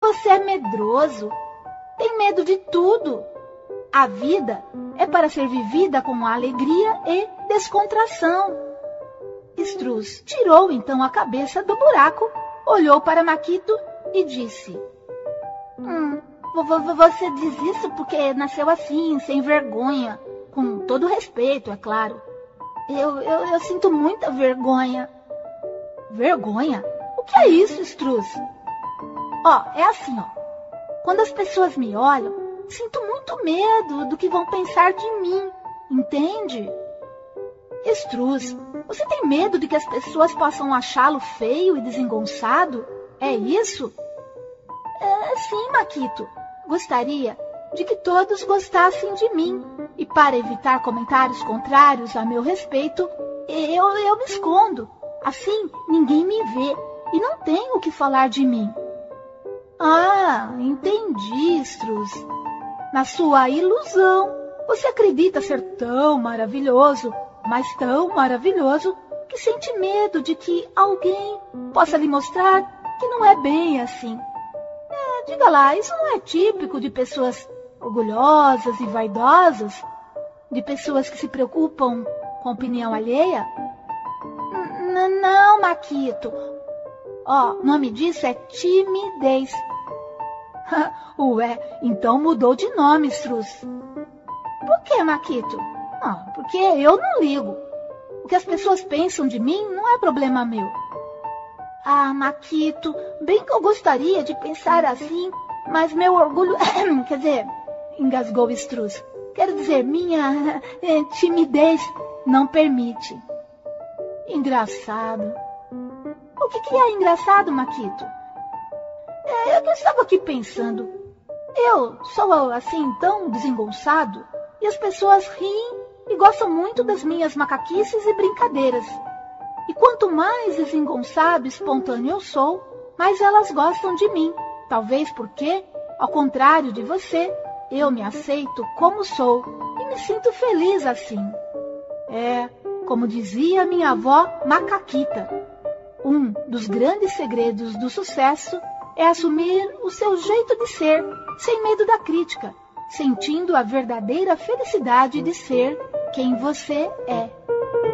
Você é medroso. Tem medo de tudo. A vida é para ser vivida com alegria e descontração. Struz tirou então a cabeça do buraco, olhou para Maquito e disse: Você diz isso porque nasceu assim, sem vergonha. Com todo respeito, é claro. Eu sinto muita vergonha. Vergonha? O que é isso, Struz? É assim, Quando as pessoas me olham, sinto muito medo do que vão pensar de mim, entende? Struz, você tem medo de que as pessoas possam achá-lo feio e desengonçado? É isso? Sim, Maquito. Gostaria de que todos gostassem de mim. E para evitar comentários contrários a meu respeito, eu me escondo. Assim, ninguém me vê e não tenho o que falar de mim. Entendi, Struz. Na sua ilusão, você acredita ser tão maravilhoso, mas tão maravilhoso, que sente medo de que alguém possa lhe mostrar que não é bem assim. Diga lá, isso não é típico de pessoas orgulhosas e vaidosas? De pessoas que se preocupam com a opinião alheia? Não, Maquito. O nome disso é timidez. Ué, então mudou de nome, Struz. Por que, Maquito? Porque eu não ligo. O que as pessoas pensam de mim não é problema meu. Maquito, bem que eu gostaria de pensar assim, mas meu orgulho... Quer dizer, engasgou Struz. Quero dizer, minha timidez não permite. Engraçado. O que é engraçado, Maquito? Eu estava aqui pensando. Eu sou assim tão desengonçado e as pessoas riem e gostam muito das minhas macaquices e brincadeiras. E quanto mais desengonçado e espontâneo eu sou, mais elas gostam de mim. Talvez porque, ao contrário de você, eu me aceito como sou e me sinto feliz assim. Como dizia minha avó Macaquita, um dos grandes segredos do sucesso é assumir o seu jeito de ser, sem medo da crítica, sentindo a verdadeira felicidade de ser quem você é.